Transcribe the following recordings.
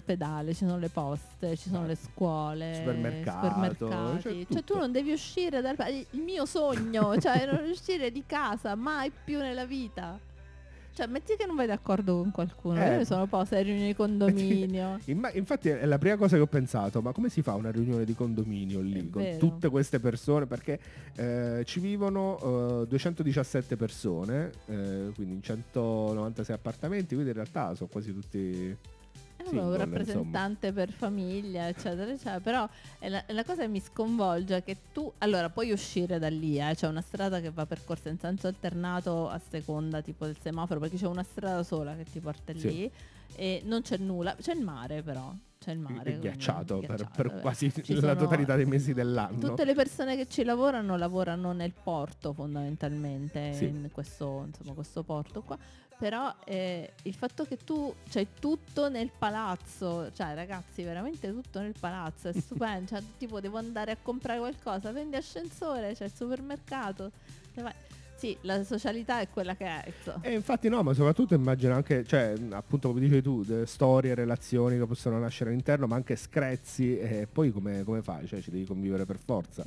l'ospedale, ci sono le poste, ci sono le scuole, supermercati. Cioè tu non devi uscire il mio sogno, cioè non uscire di casa mai più nella vita. Cioè metti che non vai d'accordo con qualcuno. Io mi sono posta alle riunioni di condominio. Infatti è la prima cosa che ho pensato, ma come si fa una riunione di condominio lì con tutte queste persone? Perché ci vivono 217 persone, quindi in 196 appartamenti, quindi in realtà sono quasi tutti un rappresentante per famiglia, eccetera, eccetera. Però la cosa che mi sconvolge è che tu allora puoi uscire da lì, c'è una strada che va percorsa in senso alternato a seconda tipo del semaforo, perché c'è una strada sola che ti porta lì e non c'è nulla, c'è il mare però. C'è il mare ghiacciato per quasi la totalità dei mesi dell'anno. Tutte le persone che ci lavorano nel porto fondamentalmente, in questo porto qua. Però il fatto che tu c'hai tutto nel palazzo, cioè ragazzi veramente tutto nel palazzo è stupendo. Cioè, tipo devo andare a comprare qualcosa, prendi ascensore, c'è il supermercato, sì, la socialità è quella che è. E infatti no, ma soprattutto immagino anche, cioè appunto come dicevi tu, storie, relazioni che possono nascere all'interno, ma anche screzi, e poi come fai? Cioè ci devi convivere per forza.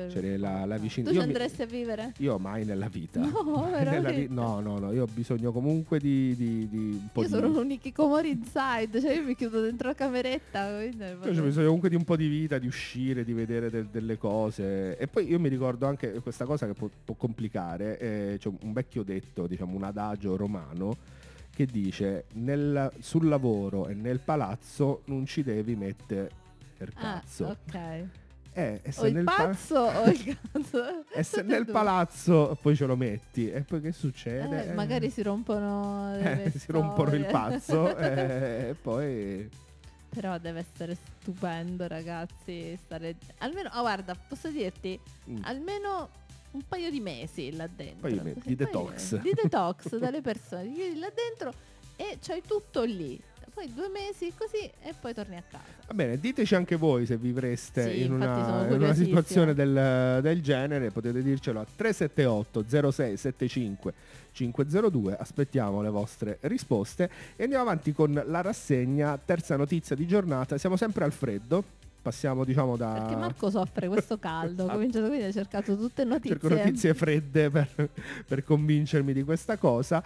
La vicinanza. Tu ci andresti a vivere? Io mai nella vita. No, no, io ho bisogno comunque di un po' io sono un hikikomori inside, cioè io mi chiudo dentro la cameretta. Io ho bisogno comunque di un po' di vita, di uscire, di vedere delle cose. E poi io mi ricordo anche questa cosa che può complicare. C'è un vecchio detto, diciamo un adagio romano che dice sul lavoro e nel palazzo non ci devi mettere per cazzo. Ok. E se o il pazzo o il cazzo. E se nel palazzo poi ce lo metti e poi che succede? Magari si rompono si rompono il pazzo e poi... Però deve essere stupendo, ragazzi, stare almeno guarda, posso dirti almeno un paio di mesi là dentro. Di detox. Di detox dalle persone. Chiudi là dentro e c'hai tutto lì. Poi 2 mesi così e poi torni a casa. Va bene, diteci anche voi se vivreste in una situazione del genere. Potete dircelo a 378 06 75 502. Aspettiamo le vostre risposte e andiamo avanti con la rassegna. Terza notizia di giornata. Siamo sempre al freddo. Passiamo diciamo da... Perché Marco soffre questo caldo, esatto. Cominciato quindi ha cercato tutte notizie. Cerco notizie fredde per convincermi di questa cosa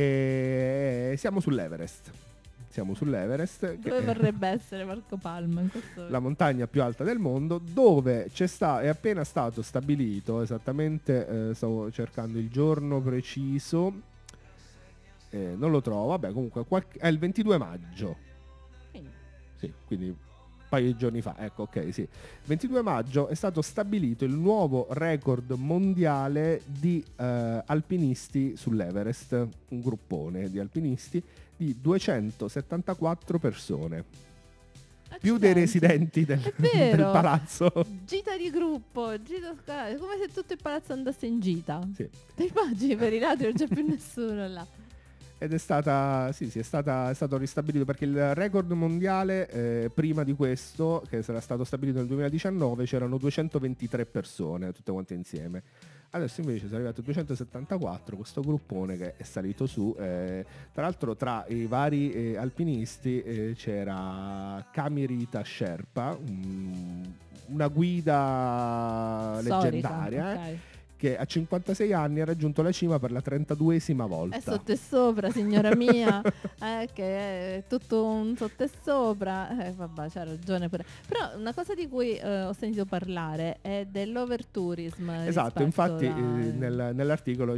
e siamo sull'Everest. Dove vorrebbe essere Marco Palma in questo... La montagna più alta del mondo, dove è appena stato stabilito, esattamente stavo cercando il giorno preciso, non lo trovo, vabbè comunque è il 22 maggio. Sì, quindi paio di giorni fa, ecco, ok, sì. 22 maggio è stato stabilito il nuovo record mondiale di alpinisti sull'Everest, un gruppone di alpinisti di 274 persone. Accidenti. Più dei residenti del palazzo. Gita di gruppo, come se tutto il palazzo andasse in gita. Sì. Ti immagini per i ladri non c'è più nessuno là. Ed è stato ristabilito perché il record mondiale prima di questo, che sarà stato stabilito nel 2019, c'erano 223 persone tutte quante insieme. Adesso invece sono arrivato a 274, questo gruppone che è salito su. Tra l'altro tra i vari alpinisti c'era Kamirita Sherpa, una guida storica, leggendaria. Okay. Che a 56 anni ha raggiunto la cima per la 32esima volta. È sotto e sopra, signora mia, che è tutto un sotto e sopra. Vabbè, c'ha ragione pure. Però una cosa di cui ho sentito parlare è dell'overtourism. Esatto, infatti nell'articolo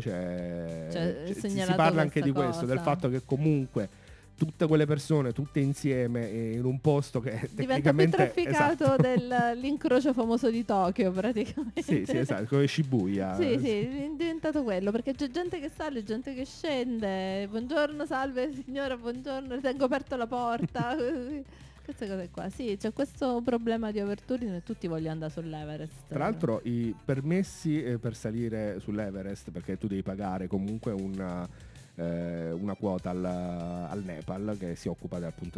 si parla anche di questo, del fatto che comunque tutte quelle persone, tutte insieme in un posto che diventa più trafficato, esatto, dell'incrocio famoso di Tokyo praticamente. Sì, esatto, come Shibuya. Sì, è diventato quello, perché c'è gente che sale, gente che scende. Buongiorno, salve signora, buongiorno, le tengo aperta la porta. Queste cose qua, sì, c'è questo problema di overtourism e tutti vogliono andare sull'Everest. Tra l'altro i permessi per salire sull'Everest, perché tu devi pagare comunque una quota al Nepal che si occupa appunto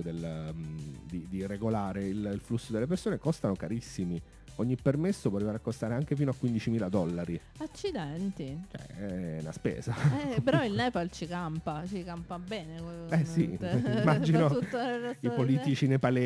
di regolare il flusso delle persone, costano carissimi. Ogni permesso può arrivare a costare anche fino a $15.000. Accidenti. Cioè è una spesa. Però il Nepal ci campa bene. Sì, immagino i politici nepalesi